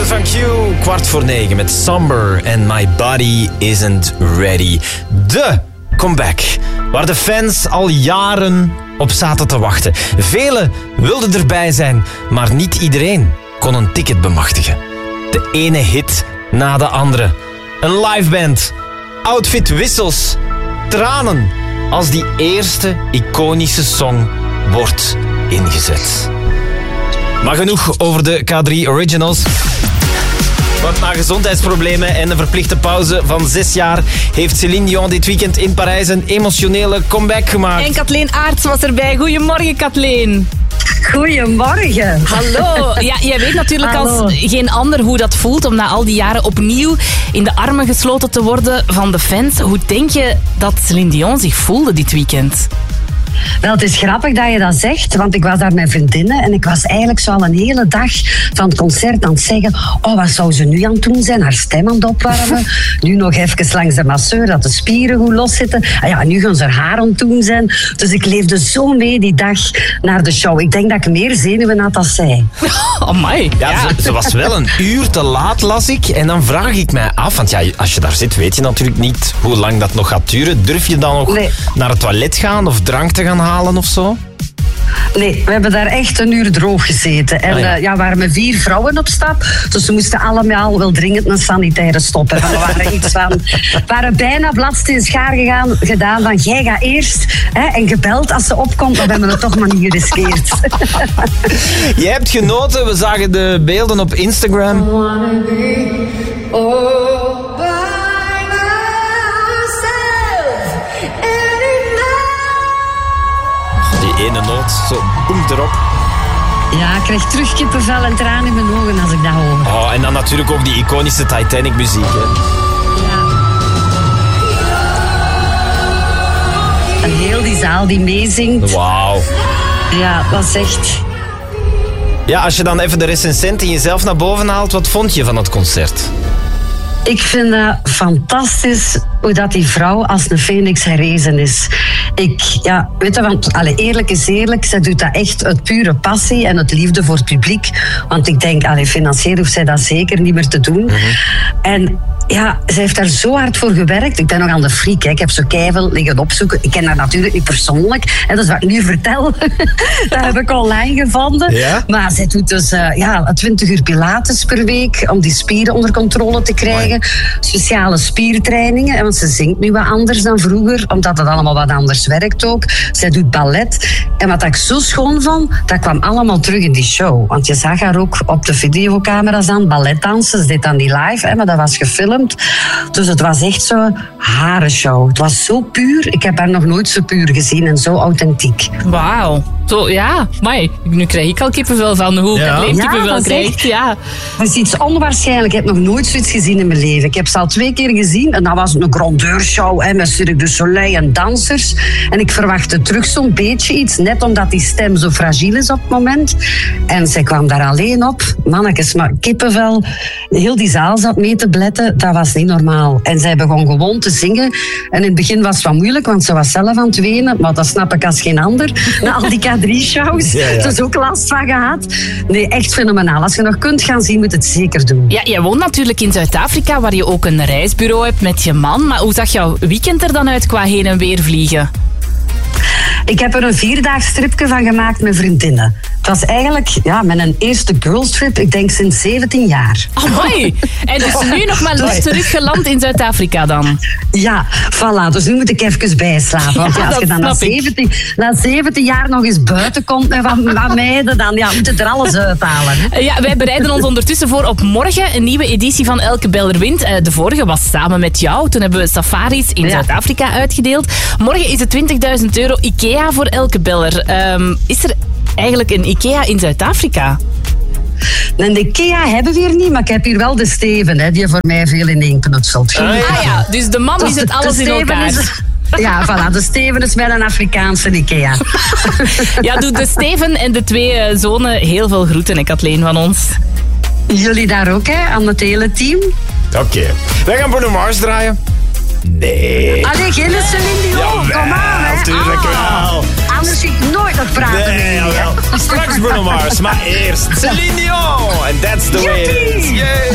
is van Q, 8:15 met Somber and My Body Isn't Ready. De comeback waar de fans al jaren op zaten te wachten. Velen wilden erbij zijn, maar niet iedereen kon een ticket bemachtigen. De ene hit na de andere. Een liveband, outfitwissels, tranen als die eerste iconische song wordt ingezet. Maar genoeg over de K3 Originals. Want na gezondheidsproblemen en een verplichte pauze van 6 jaar heeft Céline Dion dit weekend in Parijs een emotionele comeback gemaakt. En Kathleen Aerts was erbij. Goedemorgen, Kathleen. Goedemorgen. Hallo. Ja, jij weet natuurlijk als geen ander hoe dat voelt om na al die jaren opnieuw in de armen gesloten te worden van de fans. Hoe denk je dat Céline Dion zich voelde dit weekend? Wel, het is grappig dat je dat zegt, want ik was daar met vriendinnen en ik was eigenlijk zo al een hele dag van het concert aan het zeggen, oh, wat zou ze nu aan het doen zijn? Haar stem aan het opwarmen. Nu nog even langs de masseur, dat de spieren goed loszitten. Ah ja, nu gaan ze haar haar aan het doen zijn. Dus ik leefde zo mee die dag naar de show. Ik denk dat ik meer zenuwen had dan zij. Amai. Ja, ze was wel een uur te laat, las ik. En dan vraag ik mij af, want ja, als je daar zit, weet je natuurlijk niet hoe lang dat nog gaat duren. Durf je dan nog naar het toilet gaan of drank te gaan halen of zo? Nee, we hebben daar echt een uur droog gezeten. En we waren met 4 vrouwen op stap. Dus we moesten allemaal wel dringend een sanitaire stop hebben. We waren bijna bladsteen schaar gedaan van jij gaat eerst. En gebeld als ze opkomt, dan hebben we het toch maar niet geriskeerd. Je hebt genoten, we zagen de beelden op Instagram. Die ene noot, zo boem erop. Ja, ik krijg terug kippenvel en tranen in mijn ogen als ik dat hoor. Oh, en dan natuurlijk ook die iconische Titanic-muziek, hè. Ja. En heel die zaal die meezingt. Wauw. Ja, dat is echt... Ja, als je dan even de recensent in jezelf naar boven haalt, wat vond je van het concert? Ik vind dat fantastisch hoe dat die vrouw als een phoenix herrezen is. Weet je, want eerlijk is eerlijk, zij doet dat echt uit pure passie en uit liefde voor het publiek. Want ik denk, financieel hoeft zij dat zeker niet meer te doen. Mm-hmm. En ja, zij heeft daar zo hard voor gewerkt. Ik ben nog aan de freak, hè. Ik heb zo keivel liggen opzoeken. Ik ken haar natuurlijk niet persoonlijk. Hè. Dat is wat ik nu vertel. Dat heb ik online gevonden. Ja? Maar zij doet dus 20 uur pilates per week om die spieren onder controle te krijgen. Speciale spiertrainingen. Want ze zingt nu wat anders dan vroeger, omdat het allemaal wat anders werkt ook. Zij doet ballet. En wat ik zo schoon vond, dat kwam allemaal terug in die show. Want je zag haar ook op de videocamera's aan balletdansen. Ze deed dan die live, hè, maar dat was gefilmd. Dus het was echt zo haar show. Het was zo puur. Ik heb haar nog nooit zo puur gezien en zo authentiek. Wauw. Zo, ja, maar nu krijg ik al kippenvel van hoe Kathleen kippenvel krijgt. Ja. Dat is iets onwaarschijnlijk. Ik heb nog nooit zoiets gezien in mijn leven. Ik heb ze al 2 keer gezien en dat was een grandeurshow met Cirque du Soleil en dansers. En ik verwachtte terug zo'n beetje iets, net omdat die stem zo fragiel is op het moment. En zij kwam daar alleen op. Mannetjes, maar kippenvel. Heel die zaal zat mee te bletten. Dat was niet normaal. En zij begon gewoon te zingen. En in het begin was het wat moeilijk, want ze was zelf aan het wenen. Maar dat snap ik als geen ander. Na al die K3-shows. Ja. Dus ook last van gehad. Nee, echt fenomenaal. Als je nog kunt gaan zien, moet het zeker doen. Ja, jij woont natuurlijk in Zuid-Afrika, waar je ook een reisbureau hebt met je man. Maar hoe zag jouw weekend er dan uit qua heen en weer vliegen? Ik heb er een 4-daags tripje van gemaakt met vriendinnen. Het was eigenlijk mijn eerste girls trip, ik denk sinds 17 jaar. Amai! En dus nu nog maar teruggeland in Zuid-Afrika dan? Ja, voilà. Dus nu moet ik even bijslapen. Want als je dan na 17 jaar nog eens buiten komt met wat meiden, dan moet je er alles uithalen. Hè? Ja, wij bereiden ons ondertussen voor op morgen een nieuwe editie van Elke Beller Wint. De vorige was samen met jou. Toen hebben we safaris in Zuid-Afrika uitgedeeld. Morgen is het €20.000 IKEA voor Elke Beller. Is er eigenlijk een IKEA in Zuid-Afrika? Een IKEA hebben we hier niet, maar ik heb hier wel de Steven, hè, die voor mij veel in één knutselt. Dus de man die zet alles in elkaar. Ja, voilà. De Steven is wel een Afrikaanse IKEA. Ja, doe de Steven en de 2 zonen heel veel groeten, hè, Kathleen, van ons. Jullie daar ook, hè, aan het hele team. Oké. Wij gaan Bruno Mars draaien. Nee. Allee, geen Céline Dion. Kom aan, hè. Natuurlijk wel. Anders zie ik nooit nog praten. Nee, jawel. Straks Bruno Mars, maar eerst Céline Dion. And that's the way it is.